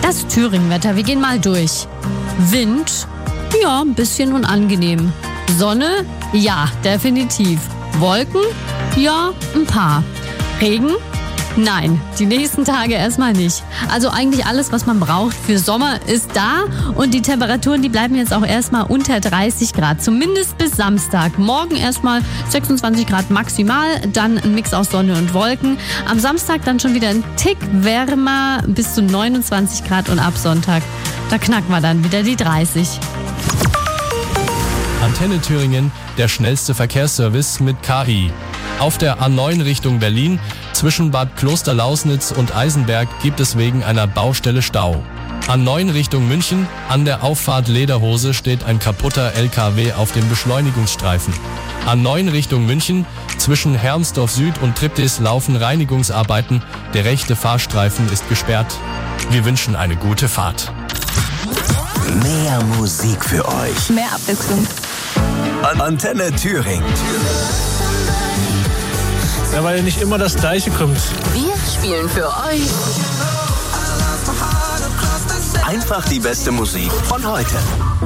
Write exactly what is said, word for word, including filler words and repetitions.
Das Thüringen-Wetter, wir gehen mal durch. Wind, ja, ein bisschen unangenehm. Sonne, ja, definitiv. Wolken, ja, ein paar. Regen? Nein, die nächsten Tage erstmal nicht. Also eigentlich alles, was man braucht für Sommer, ist da. Und die Temperaturen, die bleiben jetzt auch erstmal unter dreißig Grad. Zumindest bis Samstag. Morgen erstmal sechsundzwanzig Grad maximal, dann ein Mix aus Sonne und Wolken. Am Samstag dann schon wieder ein Tick wärmer, bis zu neunundzwanzig Grad. Und ab Sonntag, da knacken wir dann wieder die dreißig. Antenne Thüringen, der schnellste Verkehrsservice mit K I. Auf der A neun Richtung Berlin zwischen Bad Klosterlausnitz und Eisenberg gibt es wegen einer Baustelle Stau. A neun Richtung München, an der Auffahrt Lederhose steht ein kaputter L K W auf dem Beschleunigungsstreifen. A neun Richtung München, zwischen Hermsdorf Süd und Triptis laufen Reinigungsarbeiten, der rechte Fahrstreifen ist gesperrt. Wir wünschen eine gute Fahrt. Mehr Musik für euch. Mehr Abwechslung. Antenne Thüringen. Ja, weil nicht immer das Gleiche kommt. Wir spielen für euch Einfach die beste Musik von heute.